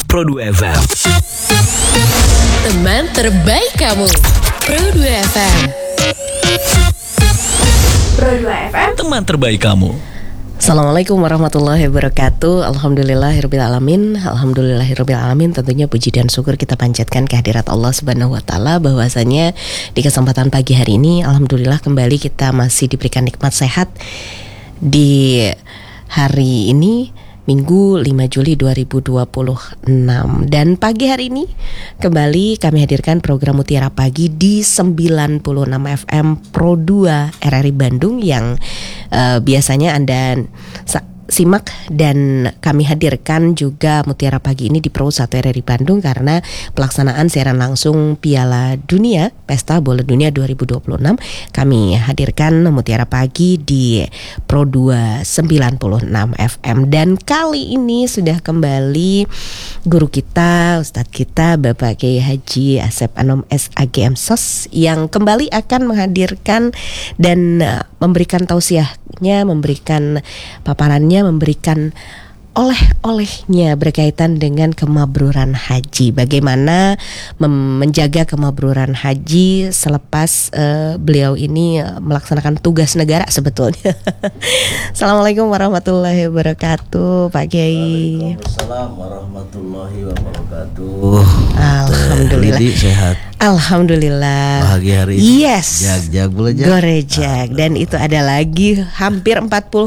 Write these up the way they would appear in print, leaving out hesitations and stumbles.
Pro 2 FM. Teman terbaik kamu, Pro 2 FM. Pro 2 FM, Teman terbaik kamu. Assalamualaikum warahmatullahi wabarakatuh. Alhamdulillahirrabbilalamin. Alhamdulillahirrabbilalamin. Tentunya puji dan syukur kita panjatkan kehadirat Allah Subhanahu wa Ta'ala, bahwasanya di kesempatan pagi hari ini alhamdulillah kembali kita masih diberikan nikmat sehat di hari ini, Minggu 5 Juli 2026. Dan pagi hari ini kembali kami hadirkan program Mutiara Pagi di 96 FM Pro 2 RRI Bandung yang biasanya Anda simak, dan kami hadirkan juga Mutiara Pagi ini di Pro 1 RRI Bandung karena pelaksanaan siaran langsung Piala Dunia, Pesta Bola Dunia 2026. Kami hadirkan Mutiara Pagi di Pro 2 96 FM. Dan kali ini sudah kembali guru kita, Ustadz kita, Bapak Kiai Haji Asep Anom SAGM SOS, yang kembali akan menghadirkan dan memberikan tausiahnya, memberikan paparannya, memberikan oleh-olehnya berkaitan dengan kemabruran haji. Bagaimana menjaga kemabruran haji selepas beliau ini melaksanakan tugas negara sebetulnya. Assalamualaikum warahmatullahi wabarakatuh, Pak Kiai. Waalaikumsalam warahmatullahi wabarakatuh. Alhamdulillah. Lidi sehat. Alhamdulillah. Bahagia hari ini. Yes. Jag boleh jag. Gorejak. Dan itu ada lagi hampir 40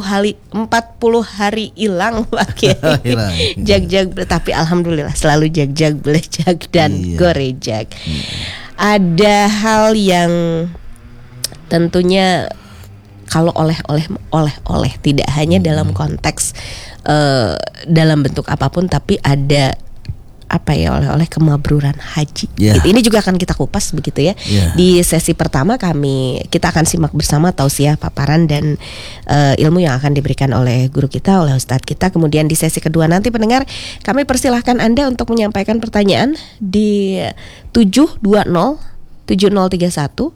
hari hilang, Pak Kiai. Hilang. Jag tapi alhamdulillah selalu jag belejak dan gorejak. Ada hal yang tentunya kalau oleh tidak hanya dalam konteks dalam bentuk apapun, tapi ada oleh-oleh kemabruran haji. Ini juga akan kita kupas begitu ya. Di sesi pertama kita akan simak bersama tausiah, paparan dan ilmu yang akan diberikan oleh guru kita, oleh ustadz kita. Kemudian di sesi kedua nanti pendengar, kami persilahkan Anda untuk menyampaikan pertanyaan di 720 7031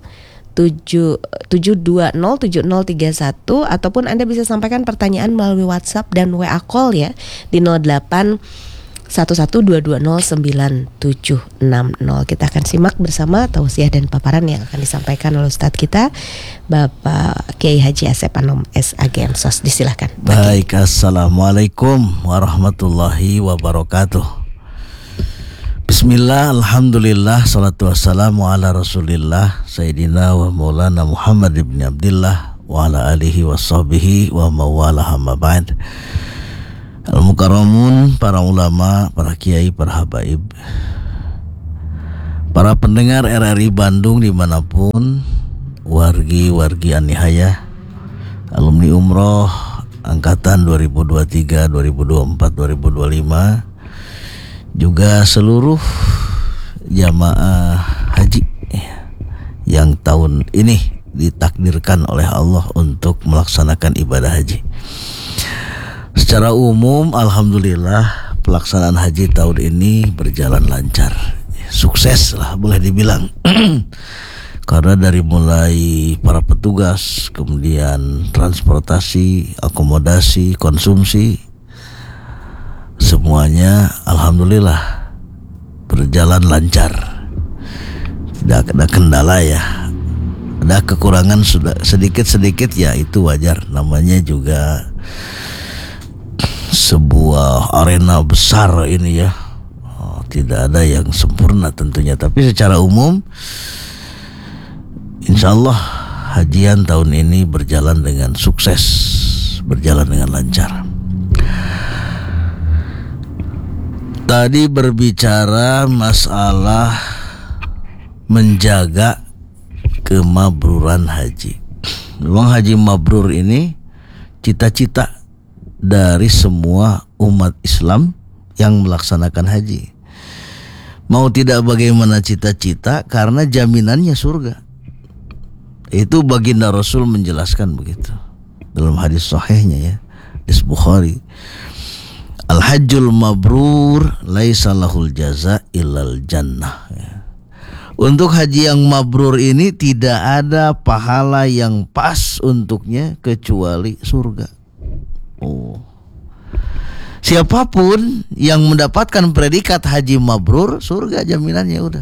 720 7031, ataupun Anda bisa sampaikan pertanyaan melalui WhatsApp dan WA call ya di 08 1122097060. Kita akan simak bersama tausiah dan paparan yang akan disampaikan oleh Ustadz kita, Bapak Kiai Haji Asep Anom SAGM SOS. Disilahkan. Baik, Assalamualaikum warahmatullahi wabarakatuh. Bismillah, alhamdulillah, salatu wassalamu ala rasulillah Sayyidina wa maulana Muhammad ibn Abdillah wa ala alihi wa sahbihi wa mawalah amma ba'd. Al-Mukarramun, para ulama, para kiai, para habaib, para pendengar RRI Bandung dimanapun, wargi anihaya, alumni umroh angkatan 2023, 2024, 2025, juga seluruh jamaah haji yang tahun ini ditakdirkan oleh Allah untuk melaksanakan ibadah haji. Secara umum, alhamdulillah pelaksanaan haji tahun ini berjalan lancar, sukses lah boleh dibilang. Karena dari mulai para petugas, kemudian transportasi, akomodasi, konsumsi, semuanya alhamdulillah berjalan lancar. Tidak ada kendala ya. Ada kekurangan sudah sedikit-sedikit ya, itu wajar, namanya juga sebuah arena besar ini ya. Tidak ada yang sempurna tentunya, tapi secara umum insyaallah hajian tahun ini berjalan dengan sukses, berjalan dengan lancar. Tadi berbicara masalah menjaga kemabruran haji. Memang haji mabrur ini cita-cita dari semua umat Islam yang melaksanakan haji. Mau tidak bagaimana cita-cita, karena jaminannya surga. Itu baginda Rasul menjelaskan begitu dalam hadis sahihnya ya, hadis Bukhari. Al-hajjul mabrur laisa lahul jaza illal jannah. Untuk haji yang mabrur ini tidak ada pahala yang pas untuknya kecuali surga. Siapapun yang mendapatkan predikat haji mabrur, surga jaminannya udah.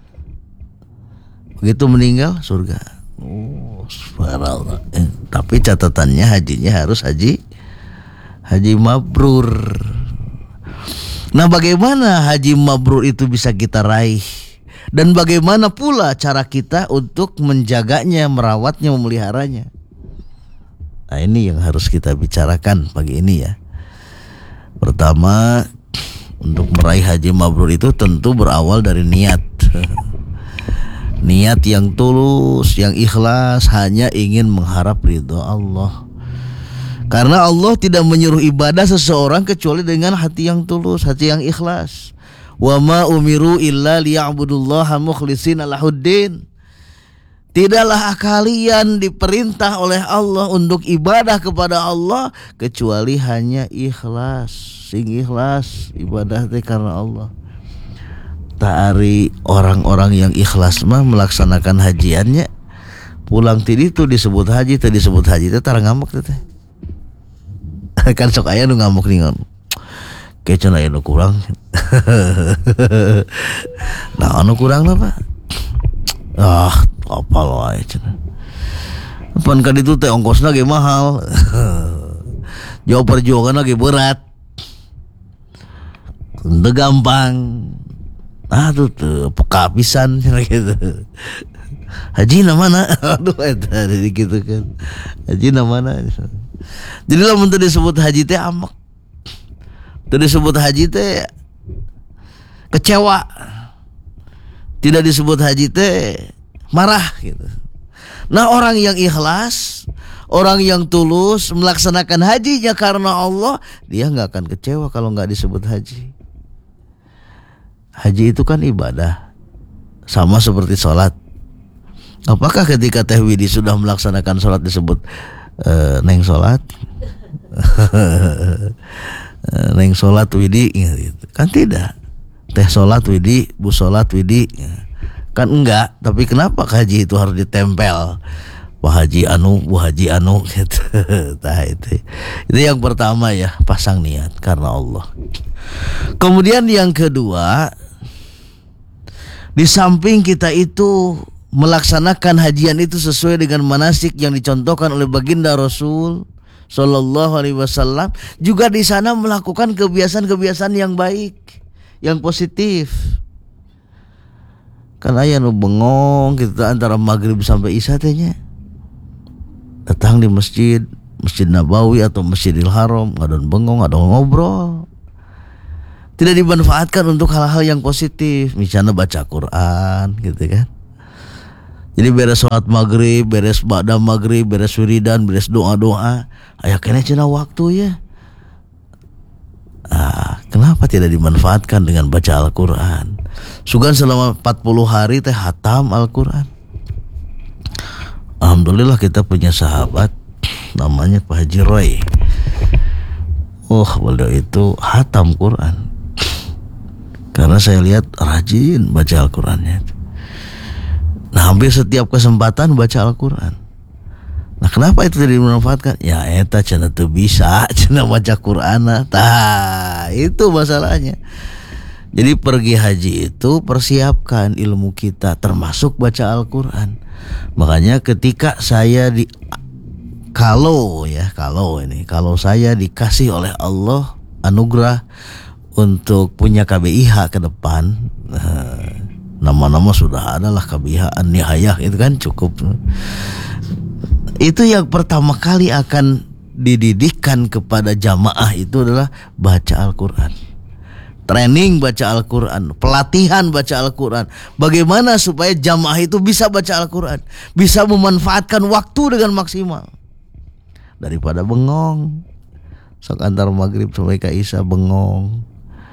Begitu meninggal surga. Oh, subhanallah. Tapi catatannya hajinya harus haji mabrur. Nah, bagaimana haji mabrur itu bisa kita raih? Dan bagaimana pula cara kita untuk menjaganya, merawatnya, memeliharanya? Nah, ini yang harus kita bicarakan pagi ini ya. Pertama, untuk meraih haji mabrur itu tentu berawal dari niat. Niat yang tulus, yang ikhlas, hanya ingin mengharap ridho Allah. Karena Allah tidak menyuruh ibadah seseorang kecuali dengan hati yang tulus, hati yang ikhlas. Wa ma umiru illa liya'budullaha mukhlishina lahuddin. Tidaklah kalian diperintah oleh Allah untuk ibadah kepada Allah kecuali hanya ikhlas. Sing ikhlas ibadah teh karena Allah. Ta'ari orang-orang yang ikhlas mah melaksanakan hajiannya, pulang tadi itu disebut haji, tadi disebut haji teh tara ngamuk teh. Kan sok aya nu ngamuk nih kan. Kecen aya nu kurang. Nah, anu kurang apa? Apal wae cenah. Pan ka ditu teh ongkosna ge mahal. Jauh perjuangan lagi berat. Teu gampang. Tuh peka pisan gitu. Haji na mana? Aduh eta gitu kan. Haji na mana? Jadi lamun teu disebut haji teh amek. Teu disebut haji teh kecewa. Tidak disebut haji teh marah gitu. Nah, orang yang ikhlas, orang yang tulus melaksanakan hajinya karena Allah, dia nggak akan kecewa kalau nggak disebut haji. Haji itu kan ibadah, sama seperti sholat. Apakah ketika Teh Widi sudah melaksanakan sholat disebut neng sholat? Neng sholat Widi gitu. Kan tidak. Teh sholat Widi, bu sholat Widi, kan enggak. Tapi kenapa haji itu harus ditempel? Wah haji anu, bu haji anu gitu. Nah, itu yang pertama ya, pasang niat karena Allah. Kemudian yang kedua, di samping kita itu melaksanakan hajian itu sesuai dengan manasik yang dicontohkan oleh baginda Rasul Sallallahu Alaihi Wasallam, juga di sana melakukan kebiasaan-kebiasaan yang baik, yang positif. Kan aya nu bengong kita antara maghrib sampai isya tehnya. Datang di Masjid Nabawi atau Masjidil Haram, ngadon bengong, ngadon ngobrol. Tidak dimanfaatkan untuk hal-hal yang positif, misalnya baca Quran gitu kan. Jadi beres sholat maghrib, beres ba'da maghrib, beres wiridan, beres doa-doa, aya kene cenah waktu ya. Kenapa tidak dimanfaatkan dengan baca Al-Quran? Sugan selama 40 hari teh hatam Al-Quran. Alhamdulillah kita punya sahabat namanya Pak Haji Roy. Beliau itu hatam Quran. Karena saya lihat rajin baca Al-Qurannya. Nah, hampir setiap kesempatan baca Al-Quran. Nah, kenapa itu tidak dimanfaatkan? Ya eta cenah teu bisa cenah baca Quran. Tah, itu masalahnya. Jadi pergi haji itu persiapkan ilmu kita termasuk baca Al-Quran. Makanya ketika saya kalau saya dikasih oleh Allah anugerah untuk punya KBIH ke depan, nama-nama sudah ada lah, KBIH An-Nihayah itu kan cukup. Itu yang pertama kali akan dididikkan kepada jamaah itu adalah baca Al-Quran. Training baca Al-Quran, pelatihan baca Al-Quran. Bagaimana supaya jamaah itu bisa baca Al-Quran, bisa memanfaatkan waktu dengan maksimal. Daripada bengong, sok antar maghrib sampai ke isya bengong,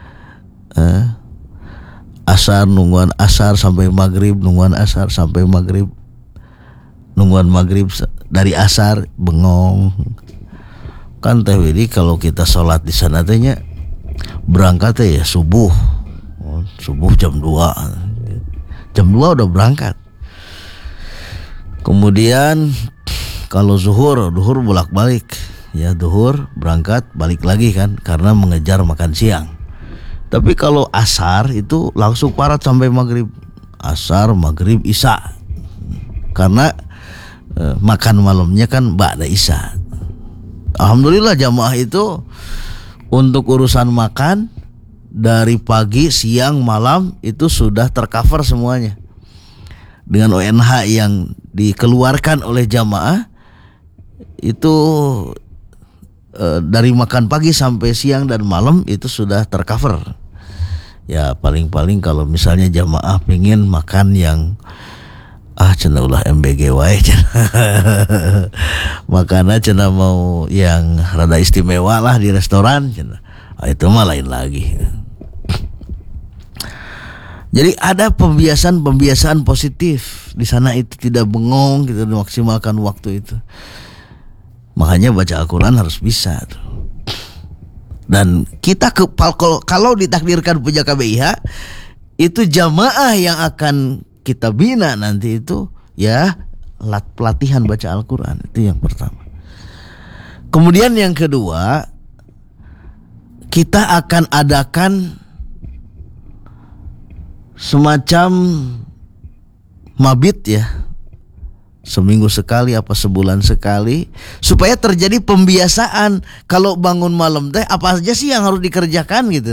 asar nungguan asar sampai maghrib, nungguan asar sampai maghrib, nungguan maghrib dari asar bengong. Kan Teh Widi kalau kita sholat di sana tehnya berangkat ya subuh jam 2 udah berangkat. Kemudian kalau zuhur bolak-balik ya duhur berangkat balik lagi kan karena mengejar makan siang. Tapi kalau asar itu langsung parat sampai maghrib, asar, maghrib, isya, karena makan malamnya kan ba'da isya. Alhamdulillah jamaah itu untuk urusan makan dari pagi, siang, malam itu sudah tercover semuanya. Dengan ONH yang dikeluarkan oleh jamaah itu dari makan pagi sampai siang dan malam itu sudah tercover. Ya paling-paling kalau misalnya jamaah pengen makan yang cenah ulah MBG wae makanya cenah mau yang rada istimewa lah di restoran cenah. Itu mah lain lagi. Jadi ada pembiasaan positif di sana, itu tidak bengong, kita memaksimalkan waktu itu. Makanya baca Al-Quran harus bisa tuh. Dan kita kalau ditakdirkan punya KBIH, itu jamaah yang akan kita bina nanti itu ya pelatihan baca Al-Quran, itu yang pertama. Kemudian yang kedua, kita akan adakan semacam mabit ya, seminggu sekali apa sebulan sekali, supaya terjadi pembiasaan. Kalau bangun malam teh apa aja sih yang harus dikerjakan gitu.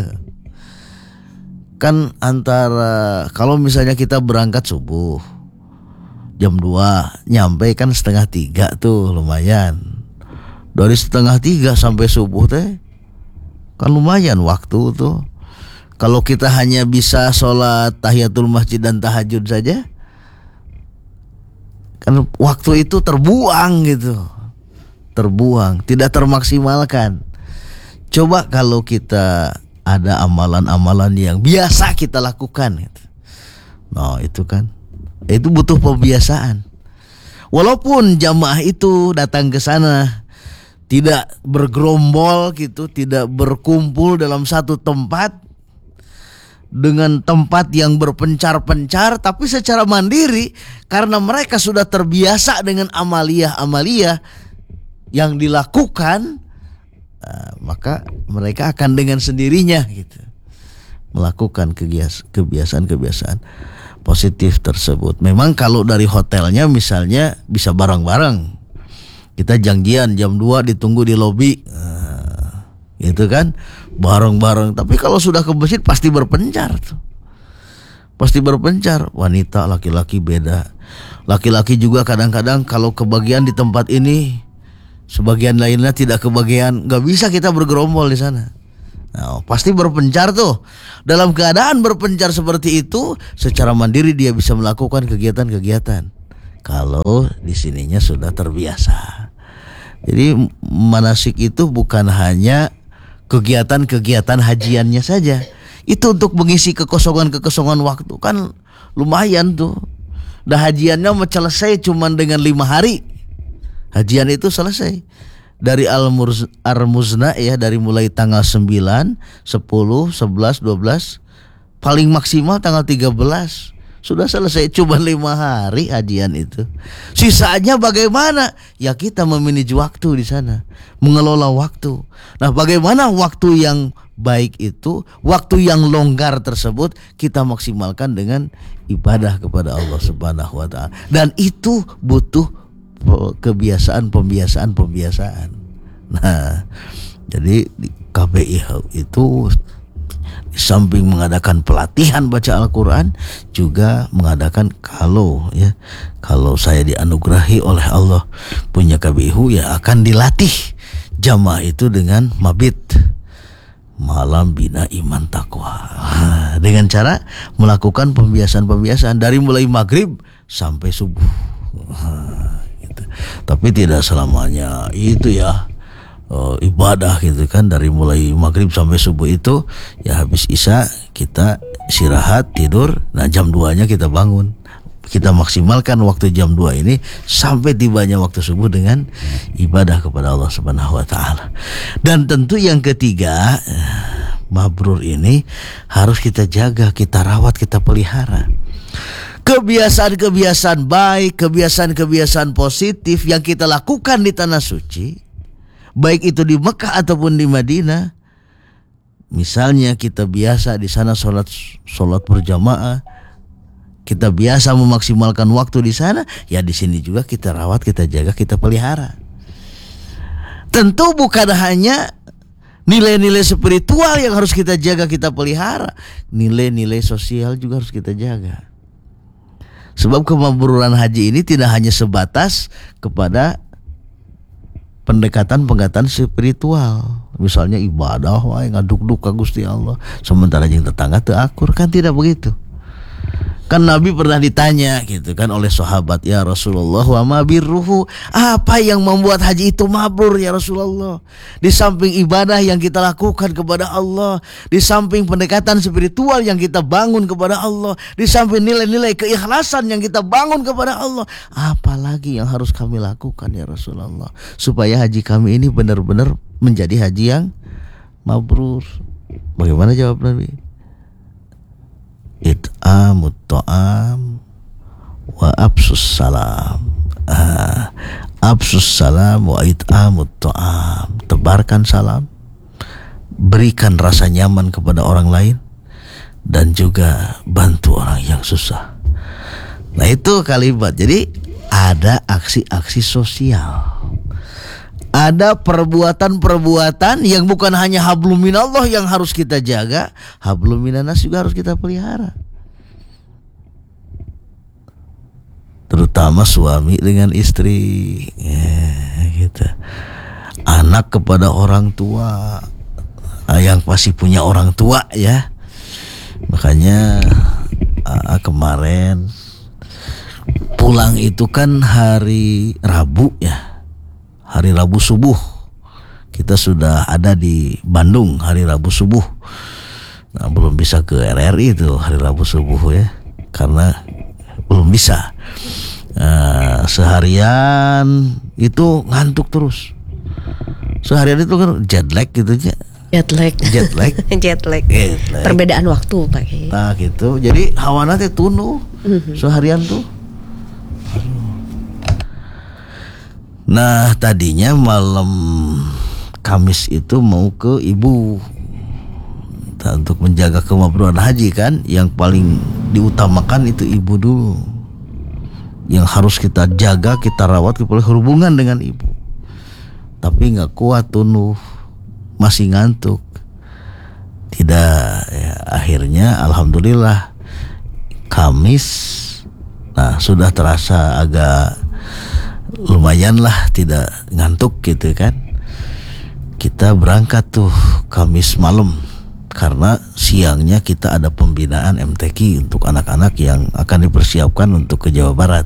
Kan antara kalau misalnya kita berangkat subuh jam 2, nyampe kan 2:30 tuh lumayan. Dari 2:30 sampai subuh teh kan lumayan waktu tuh. Kalau kita hanya bisa sholat tahiyatul masjid dan tahajud saja, kan waktu itu terbuang gitu, terbuang, tidak termaksimalkan. Coba kalau kita ada amalan-amalan yang biasa kita lakukan gitu. Nah itu kan, itu butuh pembiasaan. Walaupun jamaah itu datang ke sana tidak bergerombol gitu, tidak berkumpul dalam satu tempat dengan tempat yang berpencar-pencar, tapi secara mandiri karena mereka sudah terbiasa dengan amaliyah-amaliyah yang dilakukan, maka mereka akan dengan sendirinya gitu melakukan kebiasaan-kebiasaan positif tersebut. Memang kalau dari hotelnya misalnya bisa bareng-bareng, kita janjian jam 2 ditunggu di lobi, gitu kan, bareng-bareng. Tapi kalau sudah ke masjid pasti berpencar tuh. Pasti berpencar. Wanita, laki-laki beda. Laki-laki juga kadang-kadang kalau kebagian di tempat ini, sebagian lainnya tidak kebagian, nggak bisa kita bergerombol di sana. Nah, pasti berpencar tuh. Dalam keadaan berpencar seperti itu, secara mandiri dia bisa melakukan kegiatan-kegiatan. Kalau di sininya sudah terbiasa. Jadi manasik itu bukan hanya kegiatan-kegiatan hajiannya saja. Itu untuk mengisi kekosongan waktu. Kan lumayan tuh. Dah hajiannya mau selesai cuma dengan 5 hari. Hajian itu selesai. Dari Al-Muzna ya, dari mulai tanggal 9, 10, 11, 12, paling maksimal tanggal 13. Sudah selesai, cuma 5 hari hajian itu. Sisanya bagaimana? Ya kita memanage waktu di sana, mengelola waktu. Nah, bagaimana waktu yang baik itu, waktu yang longgar tersebut kita maksimalkan dengan ibadah kepada Allah Subhanahu wa taala. Dan itu butuh pembiasaan. Nah, jadi di KBIH itu di samping mengadakan pelatihan baca Al-Quran, juga mengadakan kalau saya dianugerahi oleh Allah punya KBIH, ya akan dilatih jamaah itu dengan mabit, malam bina iman takwa, dengan cara melakukan pembiasaan dari mulai maghrib sampai subuh. Gitu. Tapi tidak selamanya itu ya ibadah gitu kan, dari mulai maghrib sampai subuh itu ya habis isya kita istirahat tidur. Nah jam 2-nya kita bangun, kita maksimalkan waktu jam 2 ini sampai tibanya waktu subuh dengan ibadah kepada Allah Subhanahu wa taala. Dan tentu yang ketiga, mabrur ini harus kita jaga, kita rawat, kita pelihara. Kebiasaan-kebiasaan baik, kebiasaan-kebiasaan positif yang kita lakukan di tanah suci, baik itu di Mekah ataupun di Madinah. Misalnya kita biasa di sana sholat berjamaah, kita biasa memaksimalkan waktu di sana, ya di sini juga kita rawat, kita jaga, kita pelihara. Tentu bukan hanya nilai-nilai spiritual yang harus kita jaga, kita pelihara, nilai-nilai sosial juga harus kita jaga. Sebab kemabruran haji ini tidak hanya sebatas kepada pendekatan spiritual. Misalnya ibadah wae ngaduk-duk ka Gusti Allah, sementara jeung tetangga teu akur, kan tidak begitu. Kan Nabi pernah ditanya gitu kan oleh sahabat, ya Rasulullah, wa ma birruhu, apa yang membuat haji itu mabrur ya Rasulullah? Di samping ibadah yang kita lakukan kepada Allah, di samping pendekatan spiritual yang kita bangun kepada Allah, di samping nilai-nilai keikhlasan yang kita bangun kepada Allah, apalagi yang harus kami lakukan ya Rasulullah, supaya haji kami ini benar-benar menjadi haji yang mabrur? Bagaimana jawab Nabi? It'amut ta'am wa absus salam. Absus salam wa it'amut ta'am. Tebarkan salam, berikan rasa nyaman kepada orang lain, dan juga bantu orang yang susah. Nah itu kalimat. Jadi ada aksi-aksi sosial, ada perbuatan-perbuatan yang bukan hanya hablum minallah yang harus kita jaga, hablum minanas juga harus kita pelihara. Terutama suami dengan istri, gitu. Anak kepada orang tua, yang pasti punya orang tua ya. Makanya kemarin pulang itu kan hari Rabu ya. Hari Rabu subuh kita sudah ada di Bandung hari Rabu subuh. Nah, belum bisa ke RRI itu hari Rabu subuh ya, karena belum bisa. Seharian itu ngantuk terus. Seharian itu kan jet lag gitu aja. Jet lag. Perbedaan waktu Pak. Nah gitu. Jadi hawana teh tunu seharian tuh. Nah tadinya malam Kamis itu mau ke ibu untuk menjaga kemabruran haji kan. Yang paling diutamakan itu ibu dulu, yang harus kita jaga, kita rawat, kita hubungan dengan ibu. Tapi gak kuat tunuh, masih ngantuk. Tidak ya, akhirnya alhamdulillah Kamis, nah sudah terasa agak lumayan lah, tidak ngantuk gitu kan. Kita berangkat tuh Kamis malam, karena siangnya kita ada pembinaan MTQ untuk anak-anak yang akan dipersiapkan untuk ke Jawa Barat.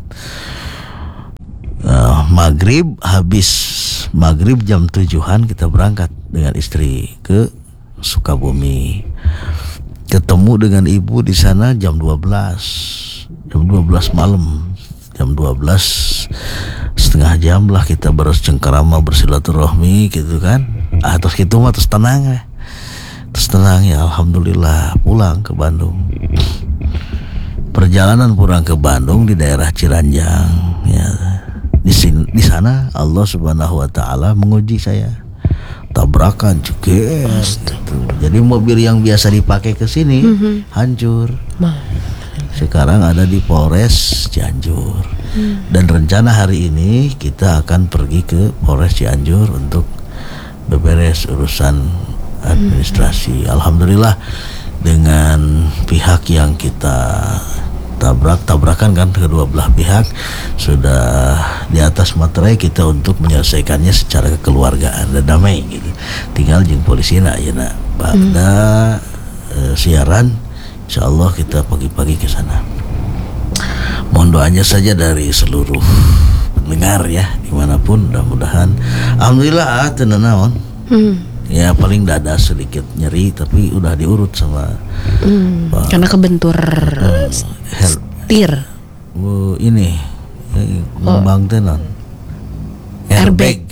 Maghrib jam 7-an kita berangkat dengan istri ke Sukabumi. Ketemu dengan ibu di sana jam 12 malam. Jam 12 setengah jam lah kita bercengkerama, bersilaturahmi gitu kan. Terus gitu mah terus tenang ya, alhamdulillah pulang ke Bandung. Perjalanan pulang ke Bandung di daerah Ciranjang ya. Di sana Allah Subhanahu wa taala menguji saya. Tabrakan juga gitu. Jadi mobil yang biasa dipakai ke sini hancur. Sekarang ada di Polres Cianjur. Dan rencana hari ini kita akan pergi ke Polres Cianjur untuk beberes urusan administrasi. Alhamdulillah dengan pihak yang kita tabrakan kan, kedua belah pihak sudah di atas materai kita untuk menyelesaikannya secara kekeluargaan dan damai gitu. Tinggal jeung polisi ayeuna pada siaran, insyaallah kita pagi-pagi ke sana. Mohon doanya saja dari seluruh pendengar ya, dimanapun, mudah-mudahan alhamdulillah tenang naon. Ya paling dada sedikit nyeri, tapi udah diurut sama karena kebentur setir. Ini ngembang tenan airbag.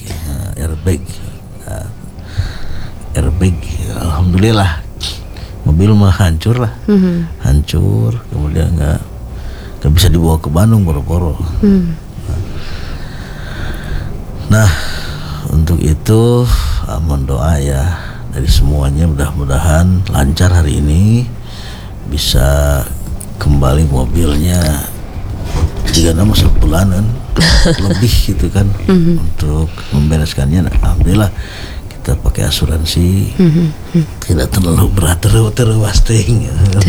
Airbag. Alhamdulillah mobil mah hancur lah. Hancur, kemudian nggak bisa dibawa ke Bandung boro-boro. Nah untuk Untuk itu mohon doa ya dari semuanya, mudah-mudahan lancar hari ini, bisa kembali mobilnya 3 bulanan lebih gitu kan. Untuk membereskannya alhamdulillah kita pakai asuransi, tidak terlalu berat, terwasting.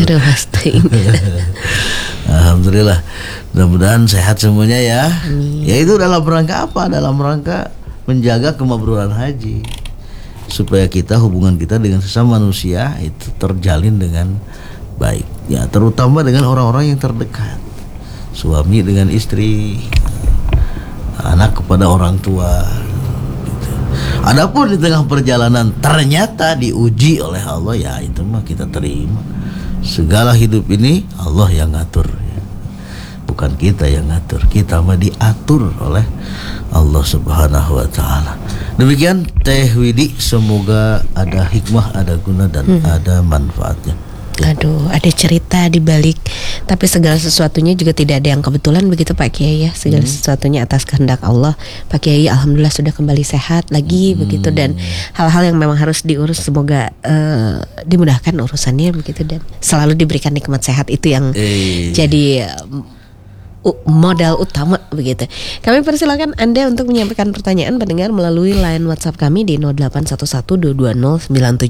Alhamdulillah, mudah-mudahan sehat semuanya ya. Ya itu dalam rangka apa? Dalam rangka menjaga kemabruran haji, supaya kita, hubungan kita dengan sesama manusia itu terjalin dengan baik ya, terutama dengan orang-orang yang terdekat, suami dengan istri, anak kepada orang tua gitu. Adapun di tengah perjalanan ternyata diuji oleh Allah, ya itu mah kita terima. Segala hidup ini Allah yang ngatur ya. Bukan kita yang ngatur, kita mah diatur oleh Allah Subhanahu wa ta'ala. Demikian Teh Widi, semoga ada hikmah, ada guna dan ada manfaatnya. Aduh, ada cerita di balik, tapi segala sesuatunya juga tidak ada yang kebetulan begitu Pak Kiai ya. Segala sesuatunya atas kehendak Allah. Pak Kiai alhamdulillah sudah kembali sehat lagi begitu, dan hal-hal yang memang harus diurus semoga dimudahkan urusannya begitu, dan selalu diberikan nikmat sehat, itu yang jadi modal utama begitu. Kami persilakan Anda untuk menyampaikan pertanyaan pendengar melalui line WhatsApp kami di 0811220970,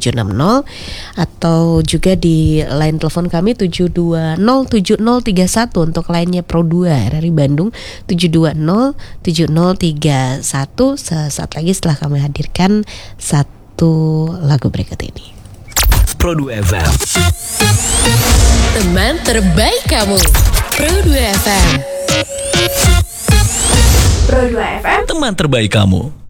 atau juga di line telepon kami 7207031 untuk lainnya Pro 2 RRI Bandung 7207031. Sesaat lagi setelah kami hadirkan satu lagu berikut ini. Pro 2 FM, Teman terbaik kamu. Pro 2 FM. teman terbaik kamu.